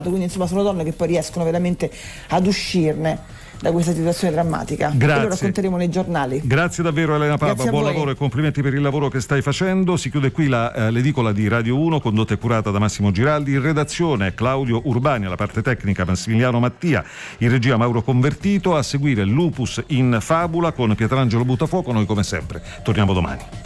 quindi insomma sono donne che poi riescono veramente ad uscirne da questa situazione drammatica. Grazie. E lo racconteremo nei giornali. Grazie davvero Elena Papa, buon lavoro e complimenti per il lavoro che stai facendo. Si chiude qui l'edicola di Radio 1, condotta e curata da Massimo Giraldi, in redazione Claudio Urbani, alla parte tecnica Massimiliano Mattia, in regia Mauro Convertito, a seguire Lupus in Fabula con Pietrangelo Buttafuoco. Noi come sempre torniamo domani.